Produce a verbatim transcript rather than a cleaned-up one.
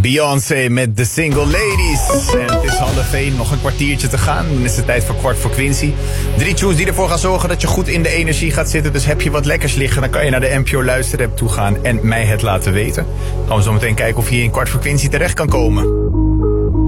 Beyoncé met The Single Ladies. En het is half één, nog een kwartiertje te gaan. Dan is het tijd voor kwart voor Quincy. Drie tunes die ervoor gaan zorgen dat je goed in de energie gaat zitten. Dus heb je wat lekkers liggen, dan kan je naar de N P O luisterapp toe gaan en mij het laten weten. Dan gaan we zo meteen kijken of je in kwart voor Quincy terecht kan komen.